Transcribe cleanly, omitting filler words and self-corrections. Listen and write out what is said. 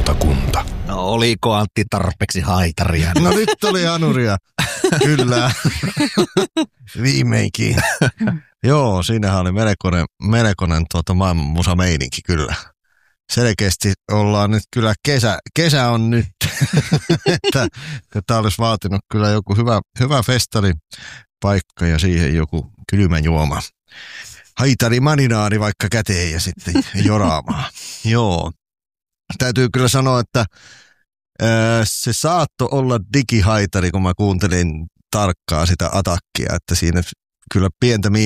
lautakunta. No oliko Antti tarpeeksi haitaria? No nyt oli anuria. Kyllä. Viimeinkin. Joo, siinähän oli melkoinen maailman musameininki kyllä. Selkeästi ollaan nyt kyllä, kesä on nyt, että tämä olisi vaatinut kyllä joku hyvä festaripaikka ja siihen joku kylmä juoma. Haitari maninaari vaikka käteen ja sitten joraamaan. Joo, täytyy kyllä sanoa, että se saattoi olla digihaitari, kun mä kuuntelin tarkkaa sitä atakkia, että siinä kyllä pientä